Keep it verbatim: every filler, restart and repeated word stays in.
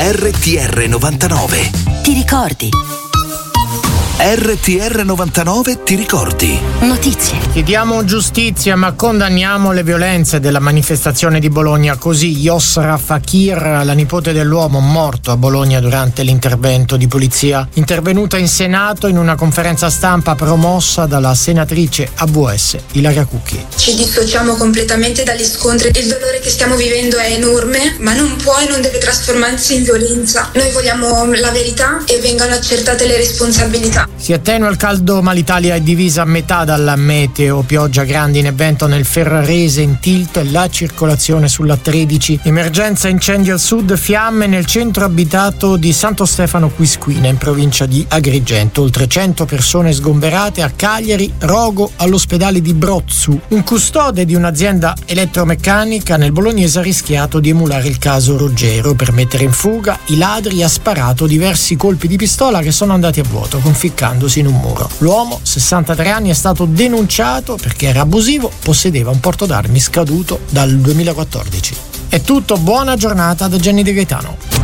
R T R novantanove. Ti ricordi? R T R novantanove ti ricordi? Notizie. Chiediamo giustizia ma condanniamo le violenze della manifestazione di Bologna. Così Yosra Fakir, la nipote dell'uomo morto a Bologna durante l'intervento di polizia, intervenuta in Senato in una conferenza stampa promossa dalla senatrice A V S Ilaria Cucchi. Ci dissociamo completamente dagli scontri. Il dolore che stiamo vivendo è enorme, ma non può e non deve trasformarsi in violenza. Noi vogliamo la verità e vengano accertate le responsabilità. Si attenua il caldo ma l'Italia è divisa a metà dalla meteo, pioggia, grandine e vento nel Ferrarese in tilt e la circolazione sulla tredici. Emergenza incendi al sud, fiamme nel centro abitato di Santo Stefano Quisquina in provincia di Agrigento. Oltre cento persone sgomberate a Cagliari, rogo all'ospedale di Brozzu. Un custode di un'azienda elettromeccanica nel bolognese ha rischiato di emulare il caso Ruggero. Per mettere in fuga i ladri ha sparato diversi colpi di pistola che sono andati a vuoto, conficcandosi in un muro. L'uomo, sessantatré anni, è stato denunciato perché era abusivo, possedeva un porto d'armi scaduto dal duemilaquattordici. È tutto, buona giornata da Gianni De Gaetano.